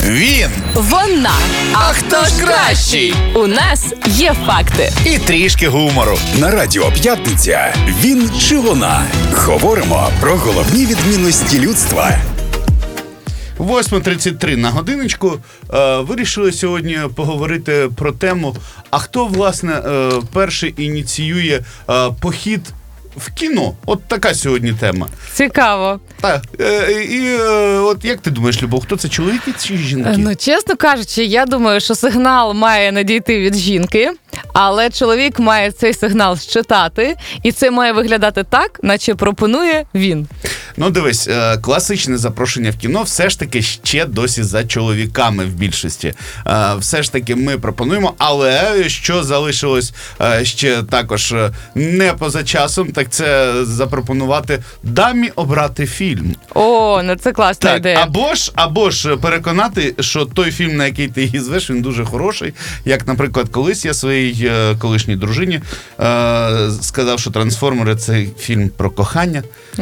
Він. Вона. А хто ж кращий? У нас є факти. І трішки гумору. На Радіо П'ятниця «Він чи вона». Говоримо про головні відмінності людства. 8:33 на годиночку. Вирішили сьогодні поговорити про тему, а хто, власне, перший ініціює похід в кіно. От така сьогодні тема. Цікаво. Так. От як ти думаєш, Любов, хто це, чоловіки чи жінки? Ну, чесно кажучи, я думаю, що сигнал має надійти від жінки, але чоловік має цей сигнал считати, і це має виглядати так, наче пропонує він. Ну, дивись, класичне запрошення в кіно все ж таки ще досі за чоловіками в більшості. Все ж таки ми пропонуємо, але що залишилось ще також не поза часом, так це запропонувати дамі обрати фільм. О, ну це класна Так, ідея. або ж переконати, що той фільм, на який ти її звеш, він дуже хороший. Як, наприклад, колись я своїй колишній дружині сказав, що «Трансформери» — це фільм про кохання.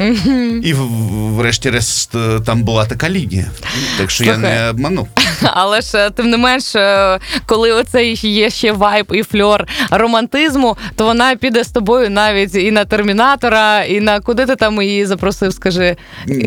І врешті-решт там була така лінія. Так що я не обманув. Але ж, тим не менш, коли оцей є ще вайб і фльор романтизму, то вона піде з тобою навіть і на «Термінатора», і на куди ти там її запросив, скажи?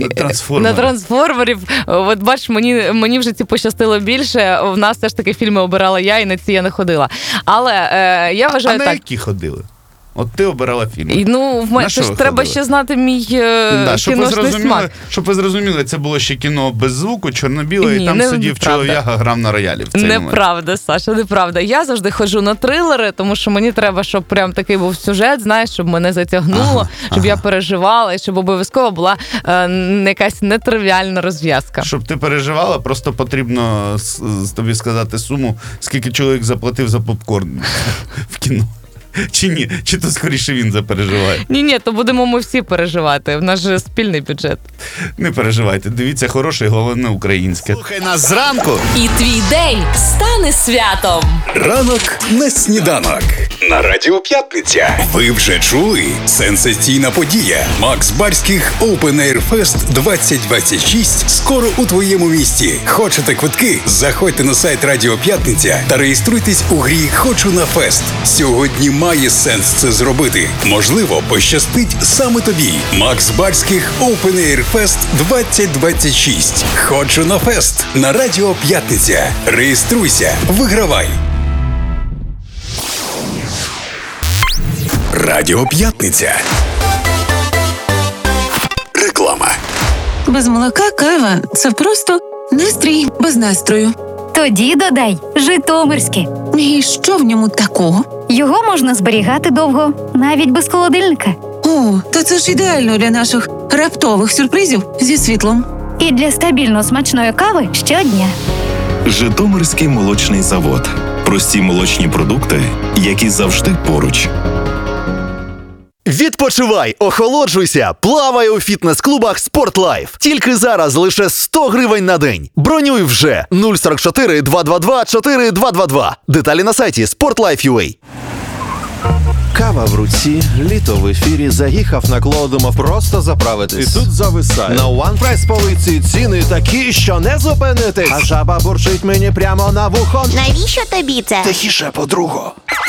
На «Трансформерів». От бач, мені в житті пощастило більше. В нас теж такі фільми обирала я, і на ці я не ходила. Але я вважаю так. А на які ходили? От ти обирала фільми. І, ну, в мене ж треба ще знати мій кіношний смак. Щоб ви зрозуміли, це було ще кіно без звуку, чорно-біле, і там сидів чолов'яга, грав на роялі в цей момент. Неправда, Саша, неправда. Я завжди ходжу на трилери, тому що мені треба, щоб прям такий був сюжет, знаєш, щоб мене затягнуло, щоб я переживала, і щоб обов'язково була якась нетривіальна розв'язка. Щоб ти переживала, просто потрібно тобі сказати суму, скільки чоловік заплатив за попкорн в кіно. Чи ні? Чи то скоріше він запереживає? Ні, то будемо ми всі переживати. В нас же спільний бюджет. Не переживайте. Дивіться, хороше і головне українське. Слухай нас зранку. І твій день стане святом. Ранок на сніданок. На Радіо П'ятниця. Ви вже чули? Сенсаційна подія. Макс Барських Open Air Fest 2026 скоро у твоєму місті. Хочете квитки? Заходьте на сайт Радіо П'ятниця та реєструйтесь у грі «Хочу на фест». Сьогодні має сенс це зробити. Можливо, пощастить саме тобі. Макс Барських Open Air Fest 2026. «Хочу на фест» на Радіо П'ятниця. Реєструйся, вигравай. Радіо П'ятниця. Реклама. Без молока кава – це просто настрій без настрою. Тоді додай житомирське. І що в ньому такого? Його можна зберігати довго, навіть без холодильника. О, то це ж ідеально для наших раптових сюрпризів зі світлом. І для стабільно смачної кави щодня. Житомирський молочний завод. Прості молочні продукти, які завжди поруч. Відпочивай, охолоджуйся, плавай у фітнес-клубах «Спортлайф». Тільки зараз лише 100 гривень на день. Бронюй вже 044 222 4222. Деталі на сайті sportlife.ua. Кава в руці, літо в ефірі, заїхав на Кло, думав просто заправитись. І тут зависає. На One Price полиці ціни такі, що не зупинитись. А жаба бурчить мені прямо на вухо. Навіщо тобі це? Тихіше, подруго.